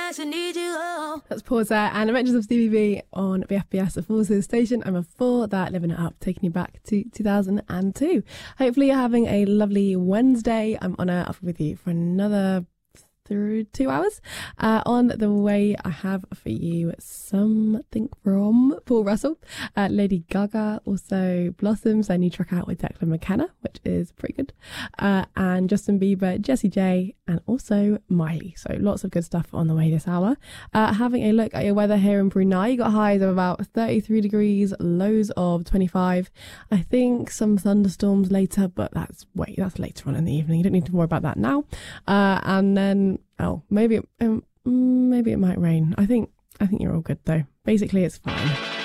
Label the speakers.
Speaker 1: nights I need you. Oh.
Speaker 2: That's Pause there, and Adventures of Stevie B on BFBS, the Full Series station. And before that, Living It Up, taking you back to 2002. Hopefully you're having a lovely Wednesday. I'm on up with you for another through 2 hours. On the way, I have for you something from Paul Russell, Lady Gaga, also Blossoms, their new track out with Declan McKenna, which is pretty good, and Justin Bieber, Jessie J, and also Miley. So lots of good stuff on the way this hour. Having a look at your weather here in Brunei, you got highs of about 33 degrees, lows of 25. I think some thunderstorms later, but that's later on in the evening. You don't need to worry about that now. And then maybe it might rain. I think you're all good though. Basically, it's fine.